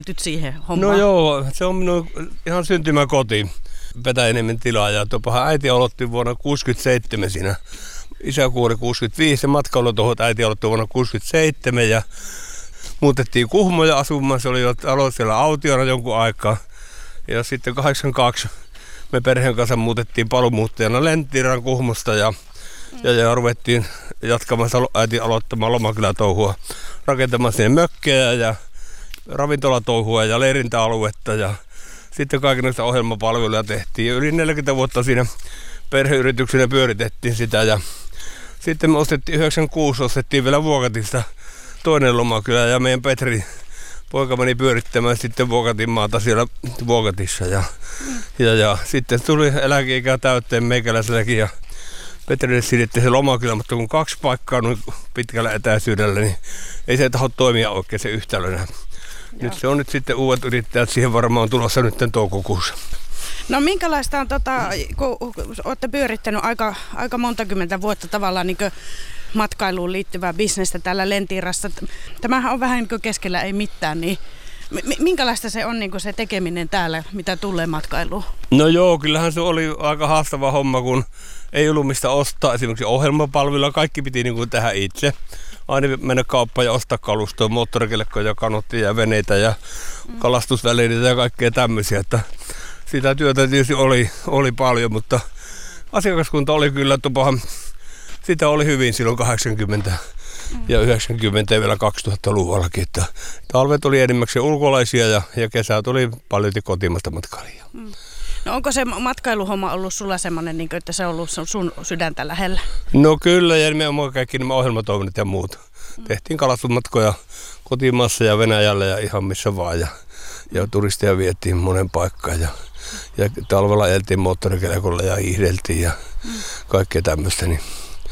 Nyt siihen hommaan? No joo, se on minun ihan syntymäkoti. Petäjäniemen tila ja tuopahan äiti aloitti vuonna 1967 siinä. Isä kuoli 65 ja matkailutohot äiti aloitti vuonna 1967 ja muutettiin Kuhmoon ja asumaan. Se oli aloitti siellä autiona jonkun aikaa. Ja sitten 82 me perheen kanssa muutettiin paluumuuttajana Lentiran Kuhmosta ja ruvettiin jatkamaan äiti aloittamaan lomakylätouhua, rakentamaan sinne mökkejä ja ravintolatouhua ja leirintäaluetta ja sitten kaikenlaista ohjelmapalveluja tehtiin. Ja yli 40 vuotta siinä perheyrityksenä pyöritettiin sitä ja sitten me 96 ostettiin vielä Vuokatista toinen lomakylä ja meidän Petri poika meni pyörittämään sitten Vuokatin maata siellä Vuokatissa ja sitten tuli eläkeikä täytteen meikäläiselläkin ja Petrille siirrettiin se lomakylä, mutta kun 2 paikkaa noin pitkällä etäisyydellä, niin ei se tahdo toimia oikein se yhtälönä. Nyt se on nyt sitten uudet yrittäjät, siihen varmaan tulossa nyt toukokuussa. No minkälaista on, kun olette pyörittänyt aika monta kymmentä vuotta tavallaan niin matkailuun liittyvää bisnestä täällä Lentirassa. Tämähän on vähän niin kuin keskellä ei mitään, niin minkälaista se on niin kuin se tekeminen täällä, mitä tulee matkailuun? No joo, kyllähän se oli aika haastava homma, kun ei ollut mistä ostaa. Esimerkiksi ohjelmapalveluja, kaikki piti niin kuin tehdä itse. Aina mennä kauppaan ja ostaa kalustoa, moottorikelkkoja, kanottia ja veneitä ja kalastusvälineitä ja kaikkea tämmöisiä. Että sitä työtä tietysti oli paljon, mutta asiakaskunta oli kyllä sitä oli hyvin silloin 80 ja 90 ja vielä 2000-luvullakin. Että talvet oli enimmäkseen ulkolaisia ja kesät oli paljon kotimaista matkailijaa. No onko se matkailuhomma ollut sulla semmoinen, niin että se on ollut sun sydäntä lähellä? No kyllä, ja nimenomaan kaikki nämä ohjelmatoiminnot ja muut. Tehtiin kalastusmatkoja kotimaassa ja Venäjällä ja ihan missä vaan. Ja turisteja vietiin monen paikkaan. Ja talvella ajeltiin moottorikelkolla ja hiihdeltiin ja kaikkea tämmöistä. Niin.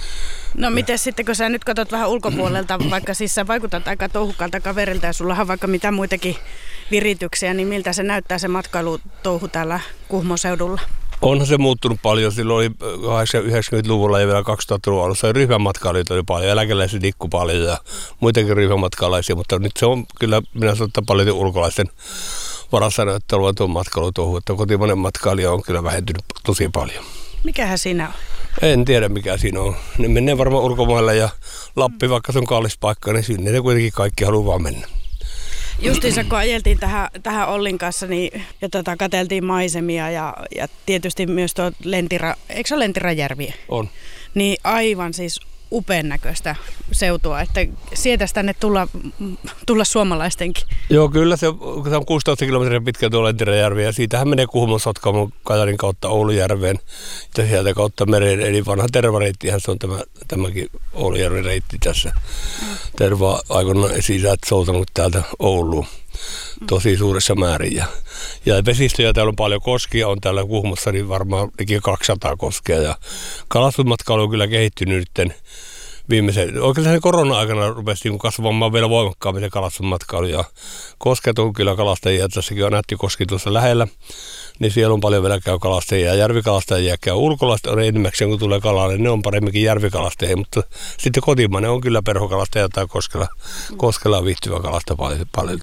No miten sitten, kun sä nyt katsot vähän ulkopuolelta, vaikka siis sä vaikutat aika touhukalta kaverilta ja sulla on vaikka mitä muitakin virityksiä, niin miltä se näyttää se matkailutouhu täällä Kuhmon seudulla? Onhan se muuttunut paljon. Silloin oli 90-luvulla ja vielä 2000-luvun alussa ryhmämatkailijoita oli paljon, eläkeläisiä liikkui paljon ja muitakin ryhmämatkaalaisia, mutta nyt se on kyllä, minä sanon, että paljon ulkolaisten varassa näyttää tuon matkailutouhu, että kotimainen matkailija on kyllä vähentynyt tosi paljon. Mikähän siinä on? En tiedä mikä siinä on. Ne menee varmaan ulkomaille ja Lappi, vaikka se on kallis paikka, niin sinne ne kuitenkin kaikki haluaa vaan mennä. Justiinsa kun ajeltiin tähän Ollin kanssa niin, ja katseltiin maisemia ja tietysti myös tuo Lentira, eikö se ole Lentirajärvi? On. Niin aivan siis upean näköistä seutua, että sietäisi tänne tulla suomalaistenkin. Joo, kyllä se on 16 kilometriä pitkä tuo Lentirajärvi ja siitähän menee Kuhmon Sotkamon Kajanin kautta Oulujärveen ja sieltä kautta mereen, eli vanha tervareittihän se on tämäkin Oulujärven reitti tässä. Terva aikoinaan esi-isät soutanut täältä Ouluun tosi suuressa määrin ja vesistöjä täällä on paljon, koskia on täällä Kuhmossa, niin varmaan liki 200 koskea ja kalastusmatkailu on kyllä kehittynyt nyt oikeastaan korona-aikana rupesi kasvamaan vielä voimakkaammin se kalastusmatkailu ja kosket on kyllä kalastajia, tässäkin on Nättikoski tuossa lähellä, niin siellä on paljon vielä käy kalastajia ja järvikalastajia käy ulkolaista on enimmäkseen kun tulee kalaa, niin ne on paremminkin järvikalastajia, mutta sitten kotimainen on kyllä perhokalastaja tai koskella viihtyvä kalasta paljon.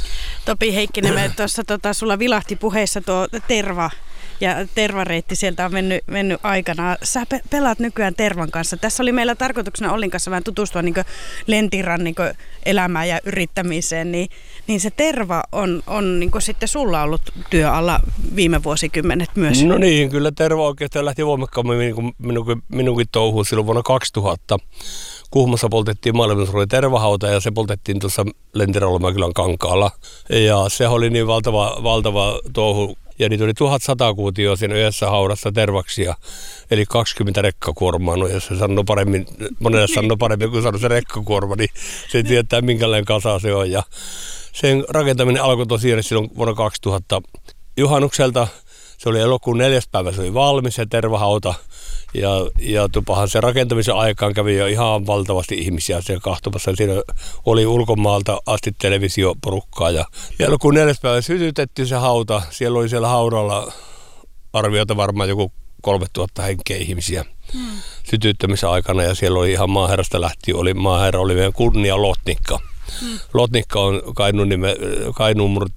Topi Heikkinen, me tuossa sulla vilahti puheessa tuo terva ja tervareitti sieltä on mennyt aikana. Sä pelaat nykyään tervan kanssa. Tässä oli meillä tarkoituksena Ollin kanssa vähän tutustua niin Lentiran niin elämään ja yrittämiseen, niin se terva on niin sitten sulla ollut työalla viime vuosikymmenet myös. No niin, kyllä terva oikeastaan lähti voimakkaammin niin minunkin touhuun silloin vuonna 2000. Kuhmossa poltettiin maailmansuuri tervahauta ja se poltettiin tuossa Lentiralomakylän kankaalla. Ja se oli niin valtava touhu. Ja niitä oli 1100 kuutioa siinä yhdessä haudassa tervaksia, eli 20 rekkakuormaa. No jos se sanoo paremmin, monelle sanoo paremmin kuin sanoo se rekkakuorma, niin se tietää minkälainen kasa se on. Ja sen rakentaminen alkoi tosiaan silloin vuonna 2000 juhannukselta. Se oli elokuun 4. päivä, se oli valmis se tervahauta. Ja tupahan se rakentamisen aikaan kävi jo ihan valtavasti ihmisiä siellä kahtomassa. Siinä oli ulkomaalta asti televisioporukkaa. Ja elokuun 4. päivä sytytettiin se hauta. Siellä oli siellä haudalla arviota varmaan joku 3000 henkeä ihmisiä sytyttämisen aikana. Ja siellä oli ihan maaherrasta lähtien. Maaherra oli meidän kunnia Lotnikka. Lotnikka on Kainuun